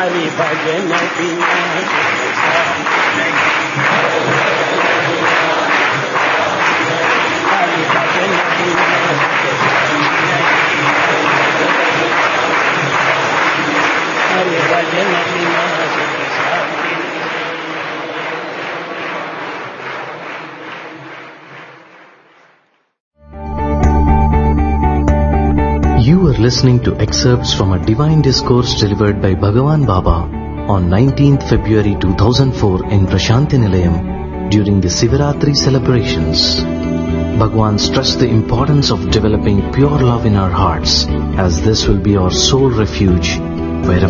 हरि भजन बिना हरि भजन बिना हरि भजन बिना You are listening to excerpts from a divine discourse delivered by Bhagavan Baba on 19th February 2004 in Prashanti Nilayam during the Sivaratri celebrations. Bhagavan stressed the importance of developing pure love in our hearts, as this will be our sole refuge wherever